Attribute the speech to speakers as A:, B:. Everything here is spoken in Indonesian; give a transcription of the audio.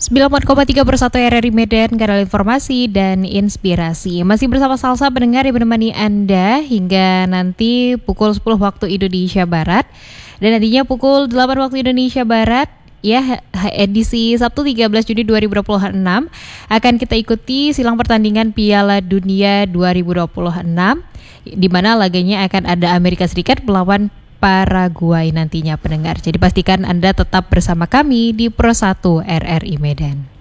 A: 94,3 RRI Medan, kanal informasi dan inspirasi. Masih bersama Salsa pendengar yang menemani Anda hingga nanti pukul 10 waktu Indonesia Barat. Dan nantinya pukul 8 waktu Indonesia Barat, ya, edisi Sabtu 13 Juni 2026 akan kita ikuti silang pertandingan Piala Dunia 2026, di mana laganya akan ada Amerika Serikat melawan Paraguay nantinya pendengar. Jadi pastikan Anda tetap bersama kami di Pro 1 RRI Medan.